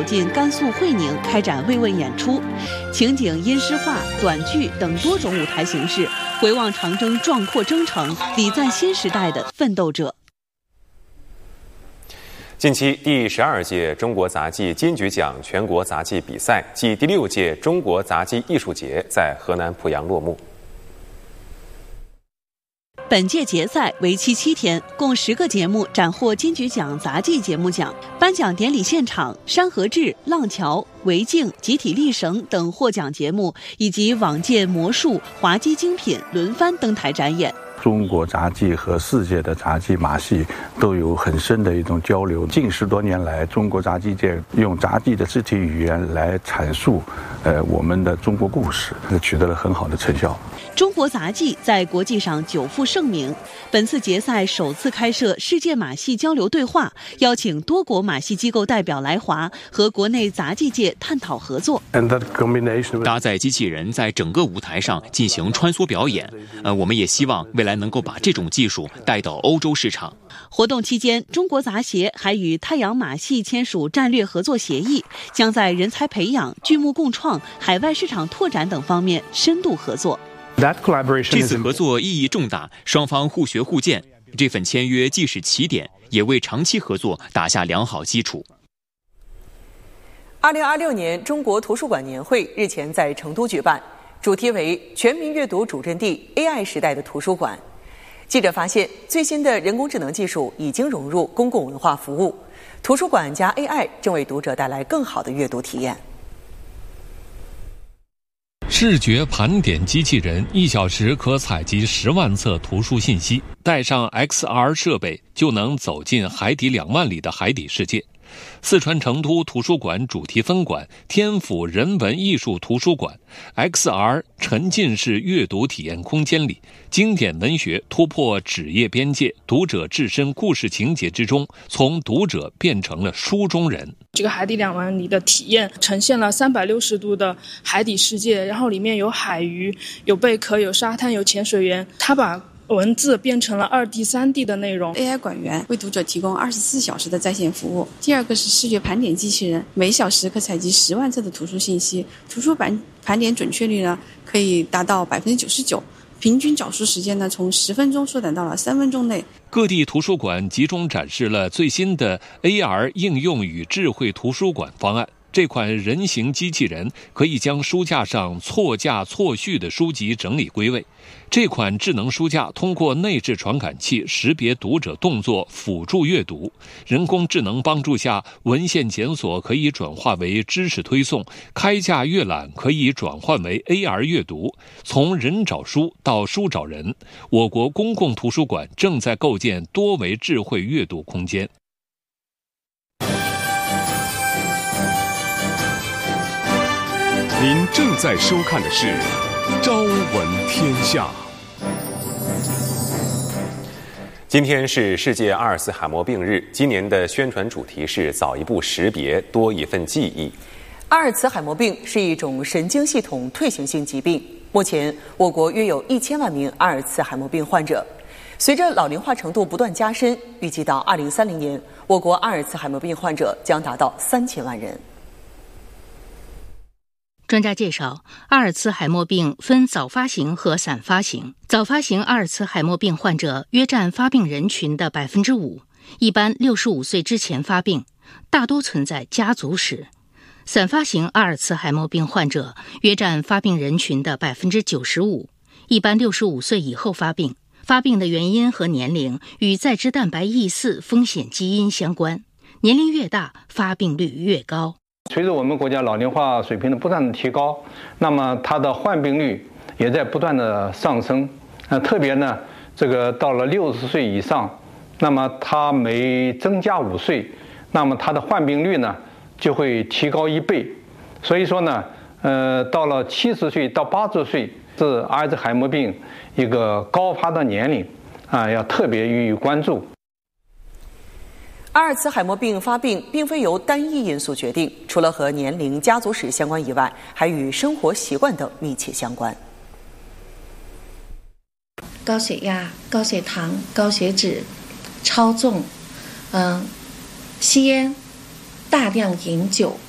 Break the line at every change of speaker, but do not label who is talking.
进甘肃会宁开展慰问演出，情景音诗画、短剧等多种舞台形式，回望长征壮阔征程，礼赞新时代的奋斗者。
近期，第12届中国杂技金曲奖全国杂技比赛暨第6届中国杂技艺术节在河南濮阳落幕。
本届节赛为期7天，共10个节目斩获金曲奖杂技节目奖。颁奖典礼现场，山河志、浪桥、围镜、集体立绳等获奖节目，以及网剑、魔术、滑稽精品轮番登台展演。
中国杂技和世界的杂技马戏都有很深的一种交流。近10多年来，中国杂技界用杂技的肢体语言来阐述我们的中国故事，取得了很好的成效。
中国杂技在国际上久负盛名，本次节赛首次开设世界马戏交流对话，邀请多国马戏机构代表来华，和国内杂技界探讨合作。
搭载机器人在整个舞台上进行穿梭表演，我们也希望未来能够把这种技术带到欧洲市场。
活动期间，中国杂协还与太阳马戏签署战略合作协议，将在人才培养、剧目共创、海外市场拓展等方面深度合作。
这次合作意义重大，双方互学互鉴。这份签约既是起点，也为长期合作打下良好基础。
2026年中国图书馆年会日前在成都举办，主题为全民阅读主阵地 AI 时代的图书馆。记者发现，最新的人工智能技术已经融入公共文化服务，图书馆加 AI 正为读者带来更好的阅读体验。
视觉盘点机器人1小时可采集10万册图书信息，带上 XR 设备就能走进海底2万里的海底世界。四川成都图书馆主题分馆天府人文艺术图书馆 XR 沉浸式阅读体验空间里，经典文学突破纸页边界，读者置身故事情节之中，从读者变成了书中人。
这个海底2万里的体验呈现了360度的海底世界，然后里面有海鱼、有贝壳、有沙滩、有潜水员，它把文字变成了2D、3D 的内容。
AI 馆员为读者提供24小时的在线服务。第二个是视觉盘点机器人，每小时可采集10万册的图书信息，图书盘点准确率呢可以达到99%，平均找书时间呢从10分钟缩短到了3分钟内。
各地图书馆集中展示了最新的 AR 应用与智慧图书馆方案。这款人形机器人可以将书架上错架错序的书籍整理归位。这款智能书架通过内置传感器识别读者动作，辅助阅读。人工智能帮助下，文献检索可以转化为知识推送，开架阅览可以转换为 AR 阅读。从人找书到书找人，我国公共图书馆正在构建多维智慧阅读空间。
您正在收看的是《朝闻天下》。
今天是世界阿尔茨海默病日，今年的宣传主题是早一步识别，多一份记忆。
阿尔茨海默病是一种神经系统退行性疾病，目前我国约有1000万名阿尔茨海默病患者。随着老龄化程度不断加深，预计到2030年，我国阿尔茨海默病患者将达到3000万人。
专家介绍，阿尔茨海默病分早发型和散发型。早发型阿尔茨海默病患者约占发病人群的5%，一般65岁之前发病，大多存在家族史。散发型阿尔茨海默病患者约占发病人群的95%，一般65岁以后发病。发病的原因和年龄与在肢蛋白E4风险基因相关，年龄越大，发病率越高。
随着我们国家老龄化水平的不断的提高，那么它的患病率也在不断的上升。特别呢，这个到了60岁以上，那么它每增加5岁，那么它的患病率呢就会提高1倍。所以说呢，到了70岁到80岁是阿尔茨海默病一个高发的年龄啊，要特别予以关注。
阿尔茨海默病发病并非由单一因素决定，除了和年龄、家族史相关以外，还与生活习惯等密切相关。
高血压、高血糖、高血脂、超重，吸烟、大量饮酒、